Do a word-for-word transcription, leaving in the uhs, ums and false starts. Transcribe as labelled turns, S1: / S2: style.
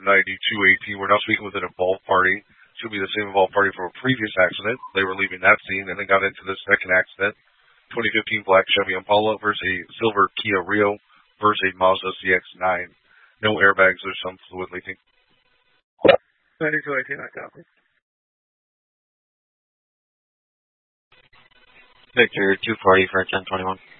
S1: ninety-two eighteen. We're now speaking with an involved party. Should be the same involved party from a previous accident. They were leaving that scene and then got into the second accident. twenty fifteen black Chevy Impala versus a silver Kia Rio versus a Mazda C X nine. No airbags or some fluid leaking.
S2: ninety-two eighteen, I copy.
S3: Victor two forty for ten twenty-one.